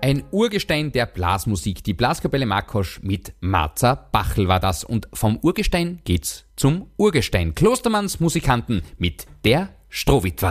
Ein Urgestein der Blasmusik, die Blaskapelle Makosch mit Marza Bachl war das. Und vom Urgestein geht's zum Urgestein. Klostermanns Musikanten mit der Strohwitwer.